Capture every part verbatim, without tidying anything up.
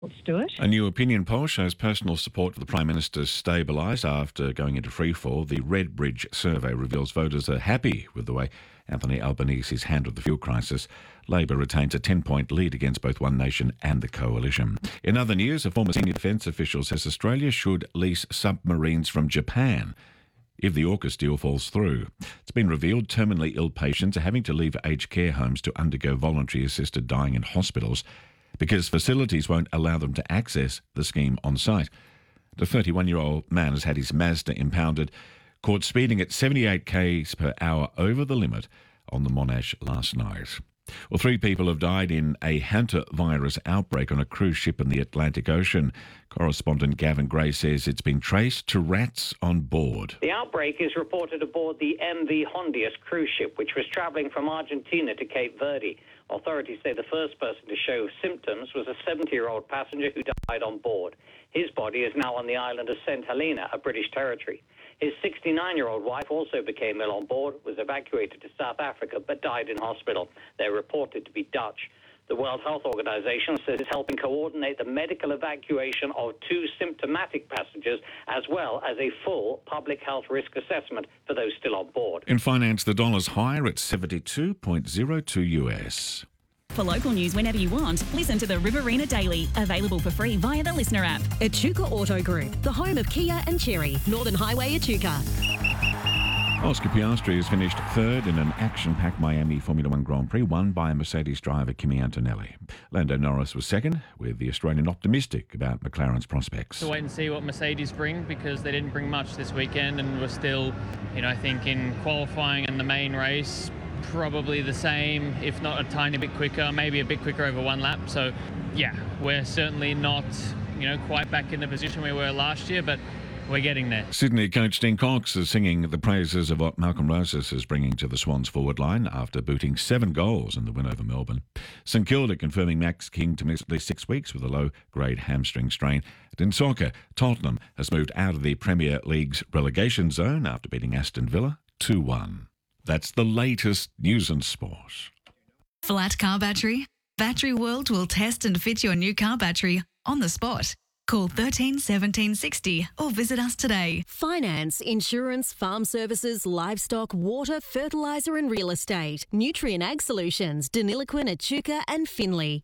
Stuart. A new opinion poll shows personal support for the Prime Minister stabilised after going into freefall. The Redbridge survey reveals voters are happy with the way Anthony Albanese has handled the fuel crisis. Labor retains a ten-point lead against both One Nation and the Coalition. In other news, a former senior defence official says Australia should lease submarines from Japan if the AUKUS deal falls through. It's been revealed terminally ill patients are having to leave aged care homes to undergo voluntary assisted dying in hospitals because facilities won't allow them to access the scheme on site. The thirty-one-year-old man has had his Mazda impounded, caught speeding at seventy-eight kilometres per hour over the limit on the Monash last night. Well, three people have died in a hantavirus outbreak on a cruise ship in the Atlantic Ocean. Correspondent Gavin Gray says it's been traced to rats on board. The outbreak is reported aboard the M V Hondius cruise ship, which was travelling from Argentina to Cape Verde. Authorities say the first person to show symptoms was a seventy-year-old passenger who died on board. His body is now on the island of Saint Helena, a British territory. His sixty-nine-year-old wife also became ill on board, was evacuated to South Africa, but died in hospital. They're reported to be Dutch. The World Health Organization says it's helping coordinate the medical evacuation of two symptomatic passengers, as well as a full public health risk assessment for those still on board. In finance, the dollar's higher at seventy-two point oh two U S. For local news whenever you want, listen to the Riverina Daily, available for free via the Listener app. Echuca Auto Group, the home of Kia and Cherry, Northern Highway Echuca. Oscar Piastri has finished third in an action-packed Miami Formula One Grand Prix, won by Mercedes driver Kimi Antonelli. Lando Norris was second, with the Australian optimistic about McLaren's prospects. To wait and see what Mercedes bring, because they didn't bring much this weekend and were still, you know, I think in qualifying and the main race, probably the same, if not a tiny bit quicker, maybe a bit quicker over one lap. So, yeah, we're certainly not, you know, quite back in the position we were last year, but we're getting there. Sydney coach Dean Cox is singing the praises of what Malcolm Rosas is bringing to the Swans forward line after booting seven goals in the win over Melbourne. St Kilda confirming Max King to miss at least six weeks with a low-grade hamstring strain. And in soccer, Tottenham has moved out of the Premier League's relegation zone after beating Aston Villa two one. That's the latest news and sport. Flat car battery? Battery World will test and fit your new car battery on the spot. Call thirteen seventeen sixty or visit us today. Finance, insurance, farm services, livestock, water, fertiliser and real estate. Nutrien Ag Solutions, Deniliquin, Echuca and Finley.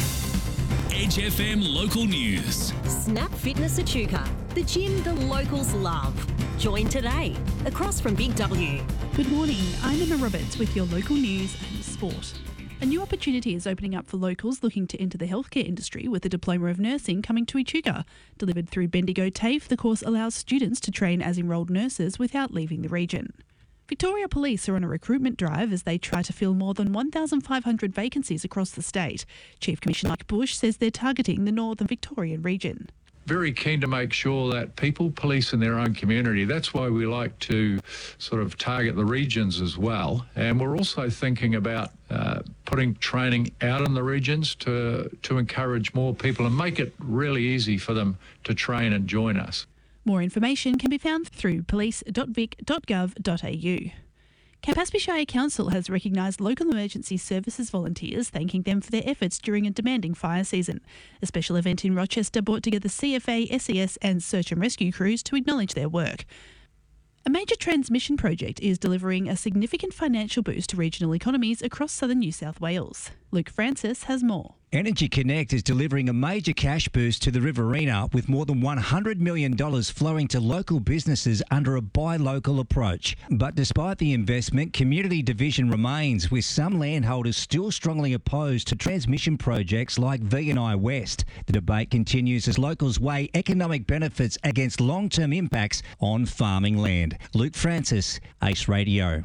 Edge F M Local News. Snap Fitness Echuca, the gym the locals love. Join today, across from Big W. Good morning, I'm Emma Roberts with your local news and sport. A new opportunity is opening up for locals looking to enter the healthcare industry with a Diploma of Nursing coming to Echuca. Delivered through Bendigo TAFE, the course allows students to train as enrolled nurses without leaving the region. Victoria Police are on a recruitment drive as they try to fill more than one thousand five hundred vacancies across the state. Chief Commissioner Mike Bush says they're targeting the Northern Victorian region. Very keen to make sure that people police in their own community. That's why we like to sort of target the regions as well. And we're also thinking about uh, putting training out in the regions to, to encourage more people and make it really easy for them to train and join us. More information can be found through police dot vic dot gov dot a u. Campaspe Shire Council has recognised local emergency services volunteers, thanking them for their efforts during a demanding fire season. A special event in Rochester brought together C F A, S E S and search and rescue crews to acknowledge their work. A major transmission project is delivering a significant financial boost to regional economies across southern New South Wales. Luke Francis has more. Energy Connect is delivering a major cash boost to the Riverina with more than one hundred million dollars flowing to local businesses under a buy local approach. But despite the investment, community division remains, with some landholders still strongly opposed to transmission projects like V and I West. The debate continues as locals weigh economic benefits against long-term impacts on farming land. Luke Francis, Ace Radio.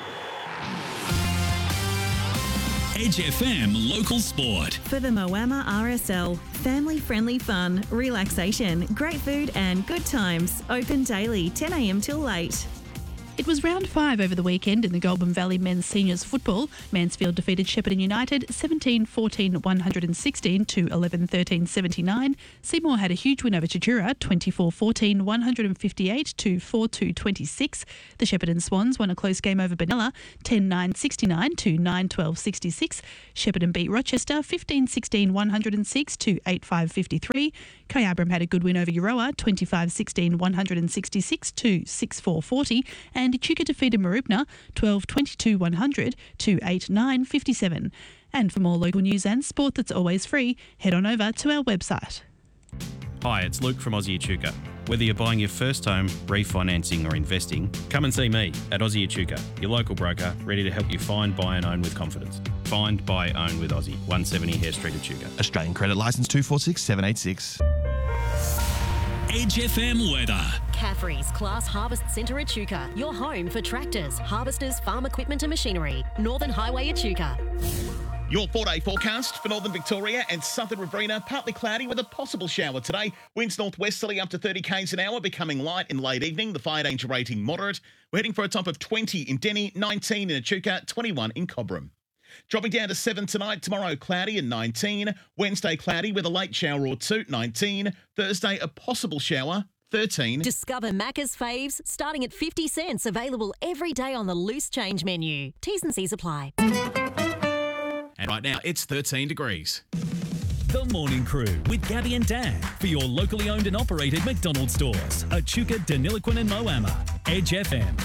Edge F M Local Sport. For the Moama R S L, family-friendly fun, relaxation, great food and good times. Open daily, ten a m till late. It was round five over the weekend in the Goulburn Valley Men's Seniors Football. Mansfield defeated Shepparton United seventeen fourteen one sixteen to eleven thirteen seventy-nine. Seymour had a huge win over Tatura, twenty-four fourteen one fifty-eight to four two twenty-six. The Shepparton Swans won a close game over Benalla, ten nine sixty-nine to nine twelve sixty-six. Shepparton beat Rochester, fifteen sixteen one oh six to eight five fifty-three. Kyabram had a good win over Euroa, twenty-five sixteen one sixty-six to six four forty. And Echuca defeated Marupna, twelve twenty-two one hundred to eight nine fifty-seven. And for more local news and sport that's always free, head on over to our website. Hi, it's Luke from Aussie Echuca. Whether you're buying your first home, refinancing or investing, come and see me at Aussie Echuca, your local broker, ready to help you find, buy and own with confidence. Find, buy, own with Aussie. one seventy Hare Street, Echuca. Australian credit licence two four six seven eight six. Edge F M weather. Caffrey's Class Harvest Centre Echuca, your home for tractors, harvesters, farm equipment and machinery. Northern Highway Echuca. Your four-day forecast for northern Victoria and southern Riverina, partly cloudy with a possible shower today. Winds northwesterly up to thirty k's an hour, becoming light in late evening. The fire danger rating moderate. We're heading for a top of twenty in Denny, nineteen in Echuca, twenty-one in Cobram. Dropping down to seven tonight, tomorrow cloudy and nineteen. Wednesday cloudy with a late shower or two, nineteen. Thursday a possible shower, thirteen. Discover Macca's Faves starting at fifty cents, available every day on the loose change menu. T's and C's apply. And right now it's thirteen degrees. The Morning Crew with Gabby and Dan for your locally owned and operated McDonald's stores. Echuca, Deniliquin and Moama. Edge F M.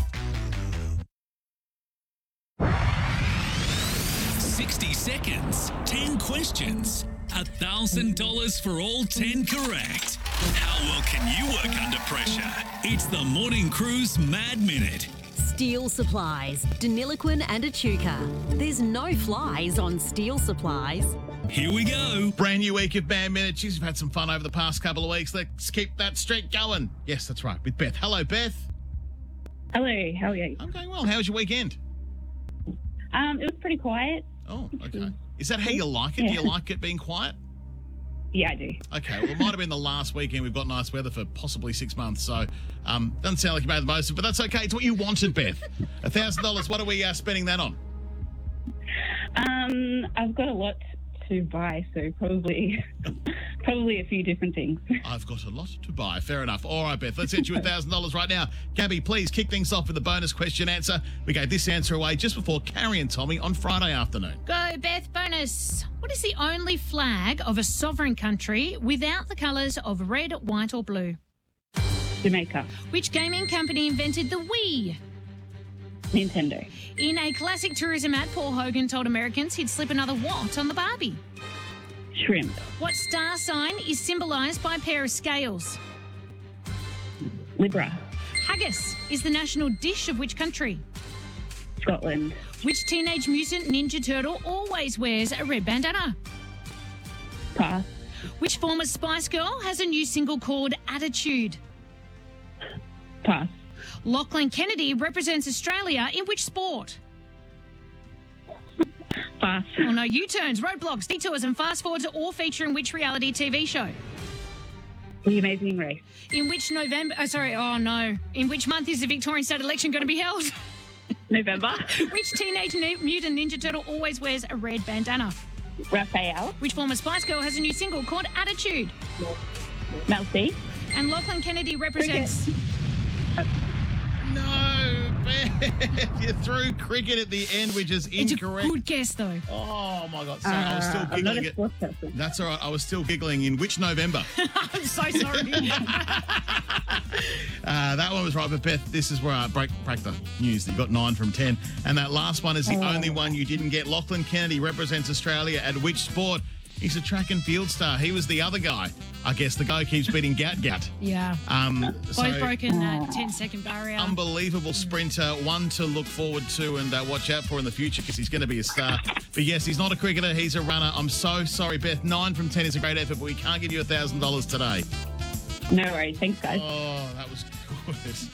sixty seconds, ten questions, one thousand dollars for all ten correct. How well can you work under pressure? It's the Morning Crew's Mad Minute. Steel Supplies, Deniliquin and Echuca. There's no flies on Steel Supplies. Here we go. Brand new week of Band Minutes. You've had some fun over the past couple of weeks. Let's keep that streak going. Yes, that's right, with Beth. Hello, Beth. Hello, how are you? I'm going well. How was your weekend? Um, it was pretty quiet. Oh, okay. Is that how you like it? Yeah. Do you like it being quiet? Yeah, I do. Okay, well, it might have been the last weekend. We've got nice weather for possibly six months, so um, doesn't sound like you made the most of it, but that's okay. It's what you wanted, Beth. one thousand dollars, what are we uh, spending that on? Um, I've got a lot to buy, so probably probably a few different things. I've got a lot to buy. Fair enough. All right, Beth, let's get you one thousand dollars right now. Gabby, please kick things off with the bonus question answer. We gave this answer away just before Carrie and Tommy on Friday afternoon. Go, Beth. Bonus. What is the only flag of a sovereign country without the colours of red, white or blue? Jamaica. Which gaming company invented the Wii? Nintendo. In a classic tourism ad, Paul Hogan told Americans he'd slip another what on the Barbie? Shrimp. What star sign is symbolised by a pair of scales? Libra. Haggis is the national dish of which country? Scotland. Which Teenage Mutant Ninja Turtle always wears a red bandana? Pass. Which former Spice Girl has a new single called Attitude? Pass. Lachlan Kennedy represents Australia in which sport? Pass. Oh no, U-turns, roadblocks, detours and fast forwards are all feature in which reality T V show? The Amazing Race. In which November, oh sorry, oh no. In which month is the Victorian state election going to be held? November. Which Teenage Mutant Ninja Turtle always wears a red bandana? Raphael. Which former Spice Girl has a new single called Attitude? Mel C. And Lachlan Kennedy represents... No, Beth. You threw cricket at the end, which is incorrect. It's a good guess, though. Oh, my God. Sorry, I was still Uh, I'm giggling. not a At, sports person. that's all right. I was still giggling in which November? I'm so sorry. uh, that one was right. But, Beth, this is where I break, break the news. You got nine from ten. And that last one is the Oh. only one you didn't get. Lachlan Kennedy represents Australia at which sport? He's a track and field star. He was the other guy. I guess the guy keeps beating Gat Gat. Yeah. Um, Both so, broken that ten-second barrier. Unbelievable sprinter, one to look forward to and uh, watch out for in the future because he's going to be a star. But yes, he's not a cricketer, he's a runner. I'm so sorry, Beth. Nine from ten is a great effort, but we can't give you one thousand dollars today. No worries. Thanks, guys. Oh, that was good.